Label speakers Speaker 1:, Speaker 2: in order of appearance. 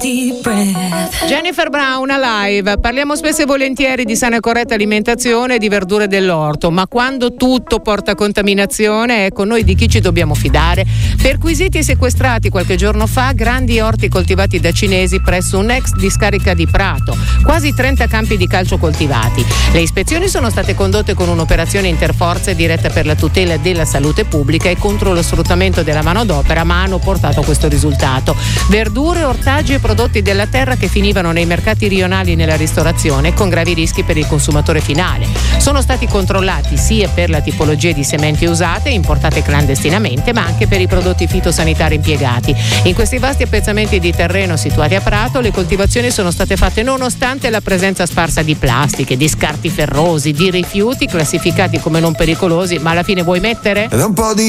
Speaker 1: Jennifer Brown Alive. Parliamo spesso e volentieri di sana e corretta alimentazione e di verdure dell'orto, ma quando tutto porta a contaminazione, ecco, noi di chi ci dobbiamo fidare? Perquisiti e sequestrati qualche giorno fa grandi orti coltivati da cinesi presso un'ex discarica di Prato, quasi 30 campi di calcio coltivati. Le ispezioni sono state condotte con un'operazione interforze diretta per la tutela della salute pubblica e contro lo sfruttamento della manodopera, ma hanno portato a questo risultato. Verdure, ortaggi e prodotti della terra che finivano nei mercati rionali e nella ristorazione con gravi rischi per il consumatore finale. Sono stati controllati sia per la tipologia di sementi usate, importate clandestinamente, ma anche per i prodotti fitosanitari impiegati. In questi vasti appezzamenti di terreno situati a Prato, le coltivazioni sono state fatte nonostante la presenza sparsa di plastiche, di scarti ferrosi, di rifiuti classificati come non pericolosi, ma alla fine vuoi mettere?
Speaker 2: Ed un po' di